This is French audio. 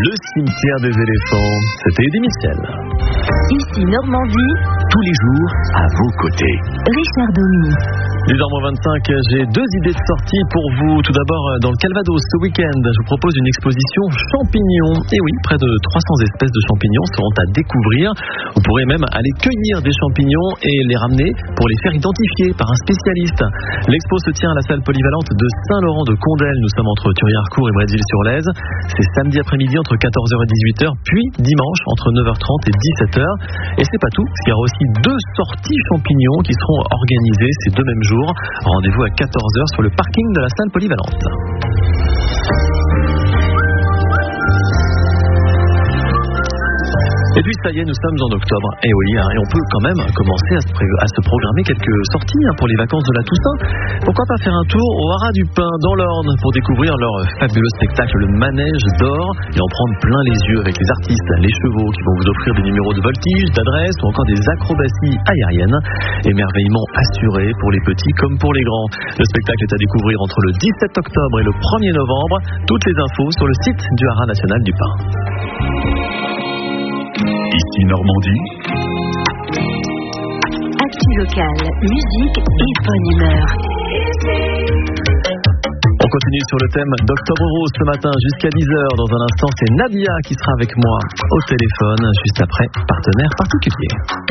Le cimetière des éléphants. C'était Eddie Mitchell. Ici Normandie, Tous les jours, à vos côtés. Richard Domy. 10h25, j'ai deux idées de sortie pour vous. Tout d'abord, dans le Calvados, ce week-end, je vous propose une exposition champignons. Et oui, près de 300 espèces de champignons seront à découvrir. Vous pourrez même aller cueillir des champignons et les ramener pour les faire identifier par un spécialiste. L'expo se tient à la salle polyvalente de Saint-Laurent-de-Condel. Nous sommes entre Thury-Harcourt et Brésil-sur-Lèze. C'est samedi après-midi entre 14h et 18h, puis dimanche entre 9h30 et 17h. Et c'est pas tout, il y aura aussi deux sorties champignons qui seront organisées ces deux mêmes jours. Rendez-vous à 14h sur le parking de la salle polyvalente. Et puis ça y est, nous sommes en octobre. Et oui, et on peut quand même commencer à se programmer quelques sorties pour les vacances de la Toussaint. Pourquoi pas faire un tour au Haras du Pin dans l'Orne pour découvrir leur fabuleux spectacle, le Manège d'or, et en prendre plein les yeux avec les artistes, les chevaux qui vont vous offrir des numéros de voltige, d'adresse ou encore des acrobaties aériennes. Émerveillement assuré pour les petits comme pour les grands. Le spectacle est à découvrir entre le 17 octobre et le 1er novembre. Toutes les infos sur le site du Haras national du Pin. Ici Normandie. Actu locale, musique et bonne humeur. On continue sur le thème d'Octobre Rose ce matin jusqu'à 10h. Dans un instant, c'est Nadia qui sera avec moi au téléphone juste après Partenaire particulier.